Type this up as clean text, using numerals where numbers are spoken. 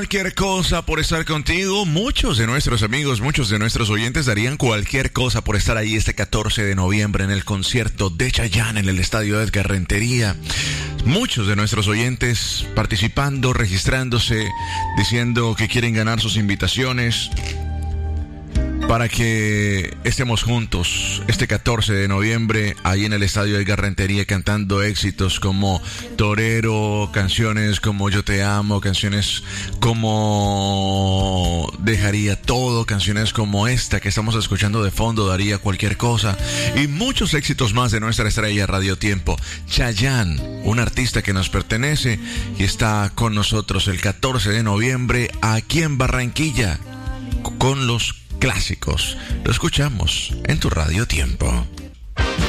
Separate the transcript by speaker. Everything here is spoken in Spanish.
Speaker 1: Cualquier cosa por estar contigo. Muchos de nuestros amigos, muchos de nuestros oyentes darían cualquier cosa por estar ahí este 14 de noviembre en el concierto de Chayanne en el estadio Edgar Rentería. Muchos de nuestros oyentes participando, registrándose, diciendo que quieren ganar sus invitaciones para que estemos juntos este 14 de noviembre ahí en el estadio Edgar Rentería cantando éxitos como Torero, canciones como Yo Te Amo, canciones como Dejaría Todo, canciones como esta que estamos escuchando de fondo, Daría Cualquier Cosa, y muchos éxitos más de nuestra estrella Radio Tiempo. Chayanne, un artista que nos pertenece y está con nosotros el 14 de noviembre aquí en Barranquilla con los clásicos. Lo escuchamos en tu Radio Tiempo.